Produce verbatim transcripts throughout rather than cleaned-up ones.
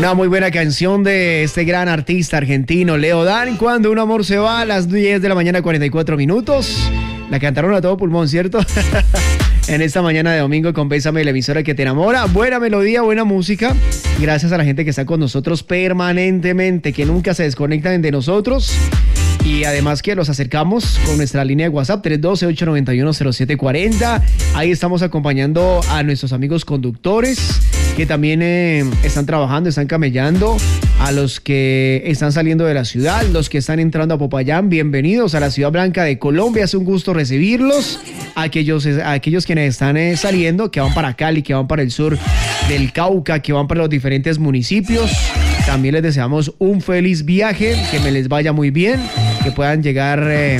Una muy buena canción de este gran artista argentino, Leo Dan, Cuando un amor se va, a las diez de la mañana, cuarenta y cuatro minutos. La cantaron a todo pulmón, ¿cierto? En esta mañana de domingo con Bésame, la emisora que te enamora. Buena melodía, buena música. Gracias a la gente que está con nosotros permanentemente, que nunca se desconectan de nosotros. Y además que los acercamos con nuestra línea de WhatsApp tres uno dos, ocho nueve uno, cero siete cuatro cero. Ahí estamos acompañando a nuestros amigos conductores que también eh, están trabajando, están camellando, a los que están saliendo de la ciudad, los que están entrando a Popayán. Bienvenidos a la Ciudad Blanca de Colombia, es un gusto recibirlos. Aquellos, aquellos quienes están eh, saliendo, que van para Cali, que van para el sur del Cauca, que van para los diferentes municipios. También les deseamos un feliz viaje, que me les vaya muy bien, que puedan llegar eh,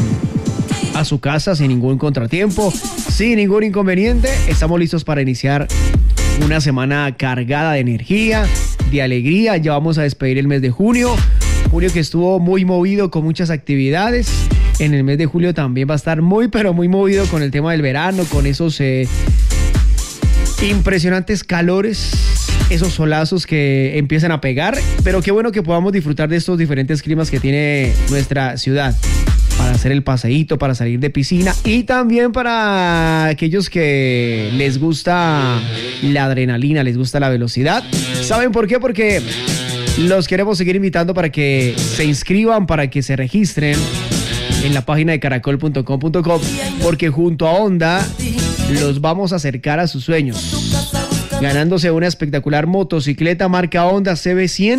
a su casa sin ningún contratiempo, sin ningún inconveniente. Estamos listos para iniciar una semana cargada de energía, de alegría. Ya vamos a despedir el mes de junio, junio que estuvo muy movido con muchas actividades. En el mes de julio también va a estar muy, pero muy movido con el tema del verano, con esos eh, impresionantes calores, esos solazos que empiezan a pegar, pero qué bueno que podamos disfrutar de estos diferentes climas que tiene nuestra ciudad, para hacer el paseíto, para salir de piscina y también para aquellos que les gusta la adrenalina, les gusta la velocidad. ¿Saben por qué? Porque los queremos seguir invitando para que se inscriban, para que se registren en la página de caracol punto com punto co, porque junto a Honda los vamos a acercar a sus sueños, ganándose una espectacular motocicleta marca Honda C B cien.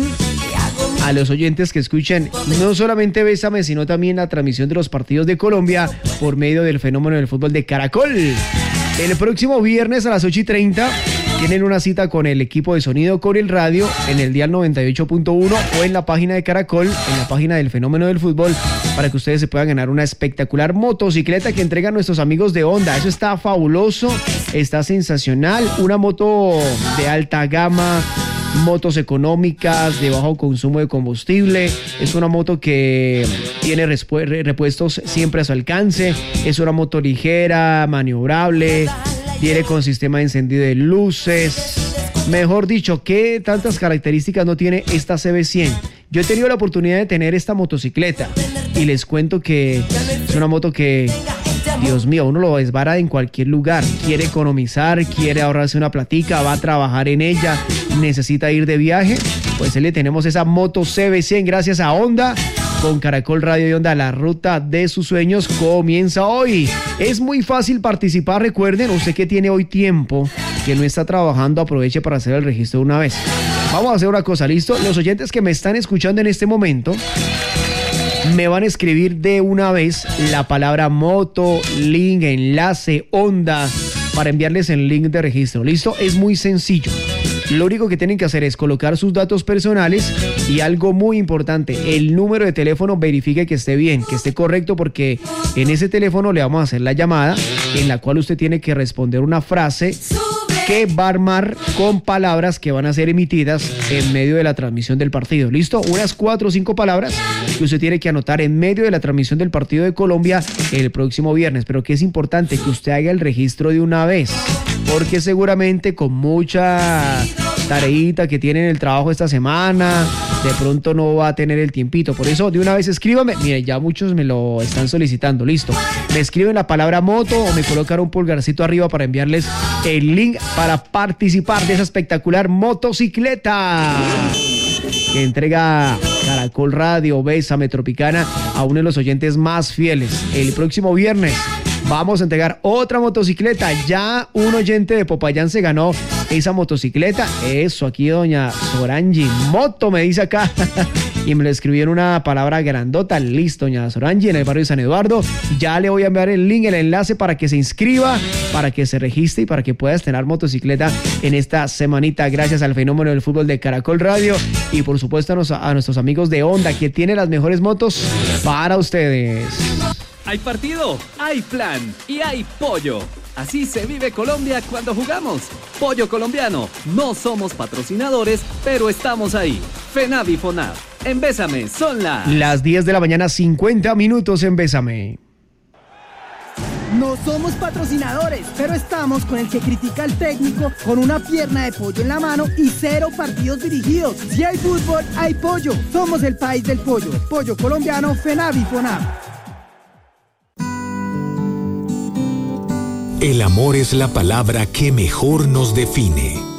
A los oyentes que escuchen no solamente Bésame, sino también la transmisión de los partidos de Colombia por medio del fenómeno del fútbol de Caracol. El próximo viernes a las ocho y treinta tienen una cita con el equipo de sonido con el radio en el dial noventa y ocho punto uno o en la página de Caracol, en la página del fenómeno del fútbol, para que ustedes se puedan ganar una espectacular motocicleta que entregan nuestros amigos de Honda. Eso está fabuloso, está sensacional. Una moto de alta gama, motos económicas, de bajo consumo de combustible. Es una moto que tiene repuestos siempre a su alcance. Es una moto ligera, maniobrable, viene con sistema de encendido de luces. Mejor dicho, ¿qué tantas características no tiene esta C B cien? Yo he tenido la oportunidad de tener esta motocicleta y les cuento que es una moto que, Dios mío, uno lo desbara en cualquier lugar. Quiere economizar, quiere ahorrarse una platica, va a trabajar en ella, necesita ir de viaje. Pues ahí le tenemos esa moto C B cien gracias a Honda. Con Caracol Radio y Honda, la ruta de sus sueños comienza hoy. Es muy fácil participar, recuerden, usted que tiene hoy tiempo, que no está trabajando, aproveche para hacer el registro de una vez. Vamos a hacer una cosa, ¿listo? Los oyentes que me están escuchando en este momento me van a escribir de una vez la palabra moto, link, enlace, Honda, para enviarles el link de registro. ¿Listo? Es muy sencillo. Lo único que tienen que hacer es colocar sus datos personales y algo muy importante, el número de teléfono, verifique que esté bien, que esté correcto, porque en ese teléfono le vamos a hacer la llamada en la cual usted tiene que responder una frase que va a armar con palabras que van a ser emitidas en medio de la transmisión del partido. ¿Listo? Unas cuatro o cinco palabras que usted tiene que anotar en medio de la transmisión del partido de Colombia el próximo viernes. Pero que es importante que usted haga el registro de una vez, porque seguramente con mucha tareita que tiene en el trabajo esta semana, de pronto no va a tener el tiempito. Por eso, de una vez escríbame. Mire, ya muchos me lo están solicitando. Listo. Me escriben la palabra moto o me colocan un pulgarcito arriba para enviarles el link para participar de esa espectacular motocicleta que entrega Caracol Radio, Bésame Tropicana, a uno de los oyentes más fieles. El próximo viernes vamos a entregar otra motocicleta. Ya un oyente de Popayán se ganó esa motocicleta. Eso, aquí doña Sorangi Moto me dice acá. Y me lo escribió en una palabra grandota. Listo, doña Sorangi, en el barrio de San Eduardo. Ya le voy a enviar el link, el enlace para que se inscriba, para que se registre y para que pueda estrenar motocicleta en esta semanita, gracias al fenómeno del fútbol de Caracol Radio y por supuesto a, nos, a nuestros amigos de Honda, que tiene las mejores motos para ustedes. Hay partido, hay plan y hay pollo. Así se vive Colombia cuando jugamos. Pollo colombiano. No somos patrocinadores, pero estamos ahí. FENAV y FONAV. En Bésame son las... Las diez de la mañana, cincuenta minutos en Bésame. No somos patrocinadores, pero estamos con el que critica al técnico con una pierna de pollo en la mano y cero partidos dirigidos. Si hay fútbol, hay pollo. Somos el país del pollo. Pollo colombiano, FENAVIFONAV. El amor es la palabra que mejor nos define.